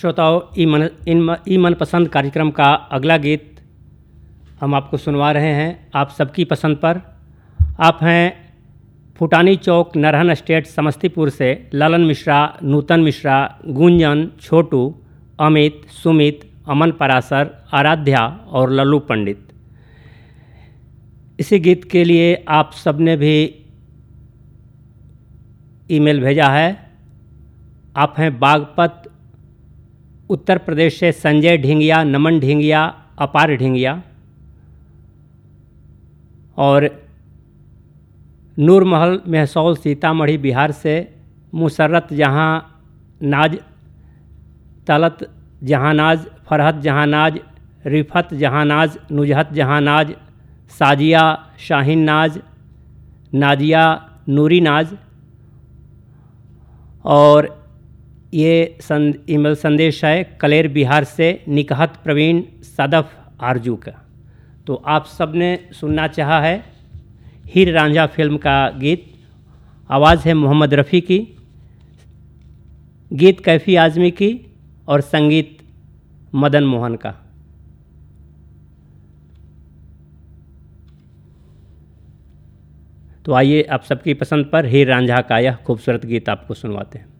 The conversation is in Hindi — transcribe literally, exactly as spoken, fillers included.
श्रोताओं, ई मन इन ई मनपसंद कार्यक्रम का अगला गीत हम आपको सुनवा रहे हैं आप सबकी पसंद पर। आप हैं फुटानी चौक, नरहन स्टेट, समस्तीपुर से ललन मिश्रा, नूतन मिश्रा, गुंजन, छोटू, अमित, सुमित, अमन परासर, आराध्या और लल्लू पंडित। इसी गीत के लिए आप सबने भी ईमेल भेजा है। आप हैं बागपत, उत्तर प्रदेश से संजय ढिंगिया, नमन ढिंगिया, अपार ढिंगिया और नूरमहल महसौल सीतामढ़ी बिहार से मुसर्रत जहाँ नाज, तलत जहानाज, फरहत जहानाज, रिफत जहानाज, नुजहत जहानाज, साजिया शाहीन नाज, नाजिया नूरी नाज। और ये सं, ईमेल संदेश है कलेर बिहार से निकहत प्रवीण सदफ आरजू का। तो आप सब ने सुनना चाहा है हीर रांझा फिल्म का गीत। आवाज़ है मोहम्मद रफ़ी की, गीत कैफ़ी आज़मी की और संगीत मदन मोहन का। तो आइए आप सबकी पसंद पर हीर रांझा का यह खूबसूरत गीत आपको सुनवाते हैं।